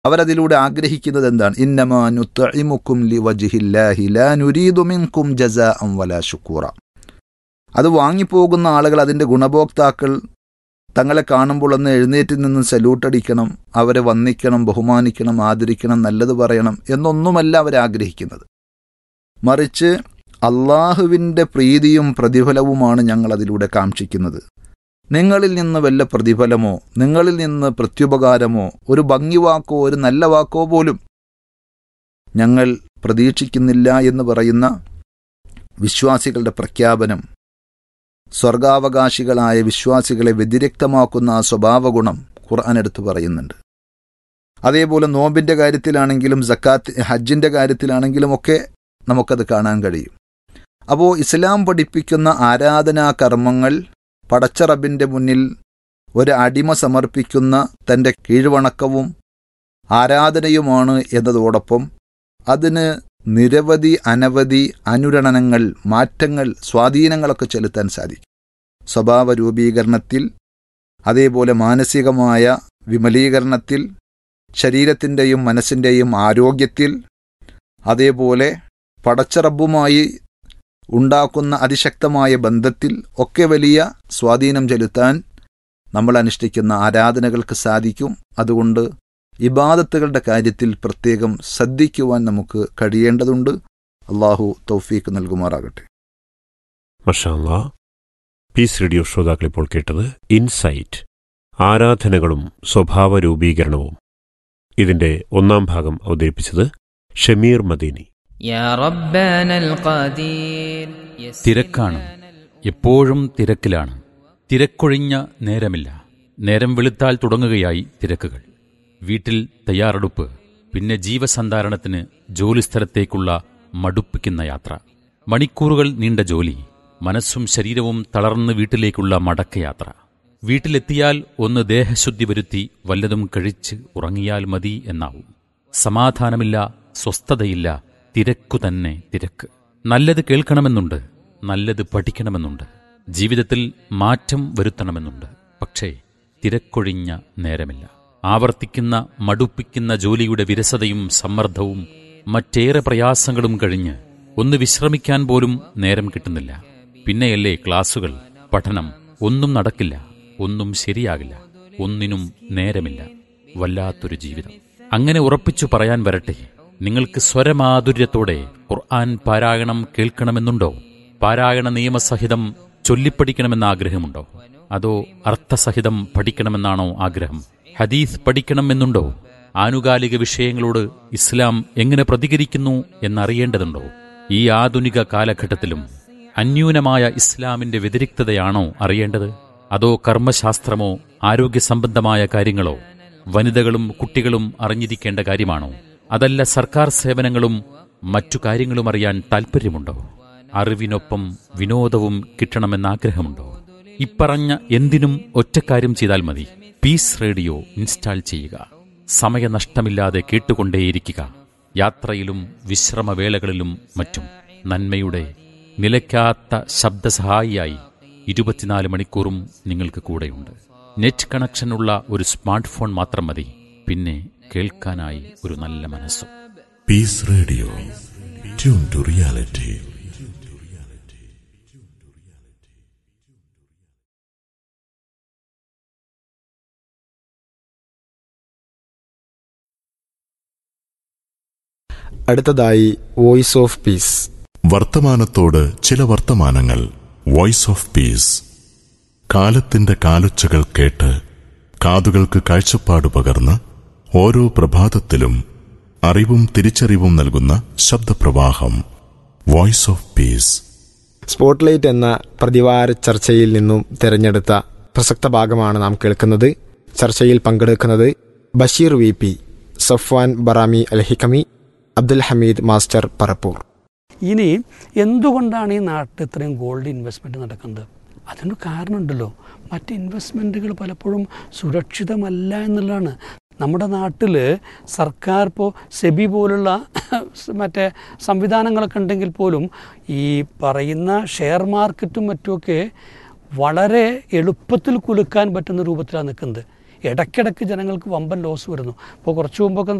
അവരതിലൂടെ ആഗ്രഹിക്കുന്നത് എന്താണ്? ഇന്നമാ നുത്ഇമുക്കും ലിവജ്ഹില്ലാഹി ലാ നുരീദു മിൻകും ജസാഅൻ വലാ ശുക്കൂറ. അത് വാങ്ങിപ്പോകുന്ന ആളുകൾ, അതിൻ്റെ ഗുണഭോക്താക്കൾ തങ്ങളെ കാണുമ്പോൾ ഒന്ന് എഴുന്നേറ്റ് നിന്ന് സല്യൂട്ടടിക്കണം, അവരെ വന്ദിക്കണം, ബഹുമാനിക്കണം, ആദരിക്കണം, നല്ലത് പറയണം എന്നൊന്നുമല്ല അവരാഗ്രഹിക്കുന്നത്. മറിച്ച് അള്ളാഹുവിൻ്റെ പ്രീതിയും പ്രതിഫലവുമാണ് ഞങ്ങളതിലൂടെ കാക്ഷിക്കുന്നത്. നിങ്ങളിൽ നിന്ന് വല്ല പ്രതിഫലമോ നിങ്ങളിൽ നിന്ന് പ്രത്യുപകാരമോ ഒരു ഭംഗിവാക്കോ ഒരു നല്ല വാക്കോ പോലും ഞങ്ങൾ പ്രതീക്ഷിക്കുന്നില്ല എന്ന് പറയുന്ന വിശ്വാസികളുടെ പ്രഖ്യാപനം സ്വർഗാവകാശികളായ വിശ്വാസികളെ വ്യതിരിക്തമാക്കുന്ന ആ സ്വഭാവഗുണം ഖുർആൻ എടുത്ത് പറയുന്നുണ്ട്. അതേപോലെ നോമ്പിൻ്റെ കാര്യത്തിലാണെങ്കിലും സക്കാത്ത് ഹജ്ജിൻ്റെ കാര്യത്തിലാണെങ്കിലും ഒക്കെ നമുക്കത് കാണാൻ കഴിയും. അപ്പോൾ ഇസ്ലാം പഠിപ്പിക്കുന്ന ആരാധനാ കർമ്മങ്ങൾ പടച്ച റബ്ബിൻ്റെ മുന്നിൽ ഒരു അടിമ സമർപ്പിക്കുന്ന തൻ്റെ കീഴ്വണക്കവും ആരാധനയുമാണ് എന്നതോടൊപ്പം അതിന് നിരവധി അനവധി അനുരണനങ്ങൾ, മാറ്റങ്ങൾ, സ്വാധീനങ്ങളൊക്കെ ചെലുത്താൻ സാധിക്കും. സ്വഭാവ രൂപീകരണത്തിൽ, അതേപോലെ മാനസികമായ വിമലീകരണത്തിൽ, ശരീരത്തിൻ്റെയും മനസ്സിൻ്റെയും ആരോഗ്യത്തിൽ, അതേപോലെ പടച്ച റബ്ബുമായി ഉണ്ടാക്കുന്ന അതിശക്തമായ ബന്ധത്തിൽ ഒക്കെ വലിയ സ്വാധീനം ചെലുത്താൻ നമ്മൾ അനുഷ്ഠിക്കുന്ന ആരാധനകൾക്ക് സാധിക്കും. അതുകൊണ്ട് ഇബാദത്തുകളുടെ കാര്യത്തിൽ പ്രത്യേകം ശ്രദ്ധിക്കുവാൻ നമുക്ക് കഴിയേണ്ടതുണ്ട്. അള്ളാഹു തൗഫീക്ക് നൽകുമാറാകട്ടെ. മാഷാ അല്ലാഹ്. പീസ് റേഡിയോ ശ്രോതാക്കൾ ഇപ്പോൾ കേട്ടത് ഇൻസൈറ്റ്, ആരാധനകളും സ്വഭാവ രൂപീകരണവും. ഇതിന്റെ ഒന്നാം ഭാഗം അവതരിപ്പിച്ചത് ഷമീർ മദീനി. തിരക്കാണ്, എപ്പോഴും തിരക്കിലാണ്. തിരക്കൊഴിഞ്ഞ നേരമില്ല. നേരം വെളുത്താൽ തുടങ്ങുകയായി തിരക്കുകൾ. വീട്ടിൽ തയ്യാറെടുപ്പ്, പിന്നെ ജീവസന്ധാരണത്തിന് ജോലിസ്ഥലത്തേക്കുള്ള മടുപ്പിക്കുന്ന യാത്ര, മണിക്കൂറുകൾ നീണ്ട ജോലി, മനസ്സും ശരീരവും തളർന്ന് വീട്ടിലേക്കുള്ള മടക്കയാത്ര. വീട്ടിലെത്തിയാൽ ഒന്ന് ദേഹശുദ്ധി വരുത്തി വല്ലതും കഴിച്ച് ഉറങ്ങിയാൽ മതി എന്നാവും. സമാധാനമില്ല, സ്വസ്ഥതയില്ല, തിരക്കു തന്നെ തിരക്ക്. നല്ലത് കേൾക്കണമെന്നുണ്ട്, നല്ലത് പഠിക്കണമെന്നുണ്ട്, ജീവിതത്തിൽ മാറ്റം വരുത്തണമെന്നുണ്ട്. പക്ഷേ തിരക്കൊഴിഞ്ഞ നേരമില്ല. ആവർത്തിക്കുന്ന മടുപ്പിക്കുന്ന ജോലിയുടെ വിരസതയും സമ്മർദ്ദവും മറ്റേറെ പ്രയാസങ്ങളും കഴിഞ്ഞ് ഒന്ന് വിശ്രമിക്കാൻ പോലും നേരം കിട്ടുന്നില്ല. പിന്നെയല്ലേ ക്ലാസുകൾ, പഠനം. ഒന്നും നടക്കില്ല, ഒന്നും ശരിയാകില്ല, ഒന്നിനും നേരമില്ല. വല്ലാത്തൊരു ജീവിതം. അങ്ങനെ ഉറപ്പിച്ചു പറയാൻ വരട്ടെ, നിങ്ങൾക്ക് സ്വരമാധുര്യത്തോടെ ഖുർആൻ പാരായണം കേൾക്കണമെന്നുണ്ടോ? പാരായണ നിയമസഹിതം ചൊല്ലിപ്പഠിക്കണമെന്ന ആഗ്രഹമുണ്ടോ? അതോ അർത്ഥസഹിതം പഠിക്കണമെന്നാണോ ആഗ്രഹം? ഹദീസ് പഠിക്കണമെന്നുണ്ടോ? ആനുകാലിക വിഷയങ്ങളോട് ഇസ്ലാം എങ്ങനെ പ്രതികരിക്കുന്നു എന്നറിയേണ്ടതുണ്ടോ? ഈ ആധുനിക കാലഘട്ടത്തിലും അന്യൂനമായ ഇസ്ലാമിന്റെ വ്യതിരിക്തതയാണോ അറിയേണ്ടത്? അതോ കർമ്മശാസ്ത്രമോ ആരോഗ്യ സംബന്ധമായ കാര്യങ്ങളോ വനിതകളും കുട്ടികളും അറിഞ്ഞിരിക്കേണ്ട കാര്യമാണോ? അതല്ല സർക്കാർ സേവനങ്ങളും മറ്റു കാര്യങ്ങളും അറിയാൻ താൽപ്പര്യമുണ്ടോ? അറിവിനൊപ്പം വിനോദവും കിട്ടണമെന്നാഗ്രഹമുണ്ടോ? ഇപ്പറഞ്ഞ എന്തിനും ഒറ്റക്കാര്യം ചെയ്താൽ മതി. പീസ് റേഡിയോ ഇൻസ്റ്റാൾ ചെയ്യുക. സമയനഷ്ടമില്ലാതെ കേട്ടുകൊണ്ടേയിരിക്കുക. യാത്രയിലും വിശ്രമവേളകളിലും മറ്റും നന്മയുടെ നിലയ്ക്കാത്ത ശബ്ദസഹായിയായി 24 മണിക്കൂറും നിങ്ങൾക്ക് കൂടെയുണ്ട്. നെറ്റ് കണക്ഷനുള്ള ഒരു സ്മാർട്ട് ഫോൺ മാത്രം മതി. പിന്നെ കേൾക്കാനായി ഒരു നല്ല മനസ്സും. Piece radio, tune to reality. അടുത്തതായി വോയിസ് ഓഫ് പീസ്. വർത്തമാനത്തോട് ചില വർത്തമാനങ്ങൾ. Voice of peace. കാലത്തിന്റെ കാലൊച്ചകൾ കേട്ട് കാതുകൾക്ക് കാഴ്ചപ്പാട് പകർന്ന് ഓരോ പ്രഭാതത്തിലും അറിവും തിരിച്ചറിവും നൽകുന്ന ശബ്ദപ്രവാഹം. Voice of peace. സ്പോട്ട്ലൈറ്റ് എന്ന പ്രതിവാര ചർച്ചയിൽ നിന്നും തിരഞ്ഞെടുത്ത പ്രസക്ത ഭാഗമാണ് നാം കേൾക്കുന്നത്. ചർച്ചയിൽ പങ്കെടുക്കുന്നത് ബഷീർ വി പി, സഫ്വാൻ ബറാമി അൽ ഹിക്കമി, അബ്ദുൽ ഹമീദ് മാസ്റ്റർ പറപ്പൂർ. ഇനി എന്തുകൊണ്ടാണ് ഈ നാട്ടിൽ ഇത്രയും ഗോൾഡ് ഇൻവെസ്റ്റ്മെൻറ്റ് നടക്കുന്നത്? അതിനൊരു കാരണമുണ്ടല്ലോ. മറ്റ് ഇൻവെസ്റ്റ്മെൻറ്റുകൾ പലപ്പോഴും സുരക്ഷിതമല്ല എന്നുള്ളതാണ്. നമ്മുടെ നാട്ടിൽ സർക്കാർ ഇപ്പോൾ സെബി പോലുള്ള മറ്റേ സംവിധാനങ്ങളൊക്കെ ഉണ്ടെങ്കിൽ പോലും ഈ പറയുന്ന ഷെയർ മാർക്കറ്റും മറ്റുമൊക്കെ വളരെ എളുപ്പത്തിൽ കുലുക്കാൻ പറ്റുന്ന രൂപത്തിലാണ് നിൽക്കുന്നത്. ഇടയ്ക്കിടയ്ക്ക് ജനങ്ങൾക്ക് വമ്പൻ ലോസ് വരുന്നു. ഇപ്പോൾ കുറച്ച് മുമ്പൊക്കെ